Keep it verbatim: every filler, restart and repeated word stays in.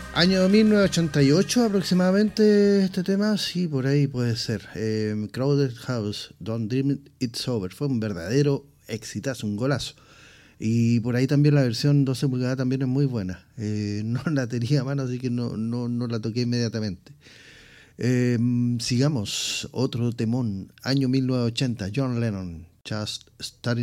Año mil novecientos ochenta y ocho aproximadamente este tema, sí, por ahí puede ser. Eh, Crowded House, Don't Dream It's Over, fue un verdadero exitazo, un golazo. Y por ahí también la versión doce pulgadas también es muy buena. Eh, no la tenía a mano, así que no, no, no la toqué inmediatamente. Eh, sigamos, otro temón, año mil novecientos ochenta, John Lennon, Just Starting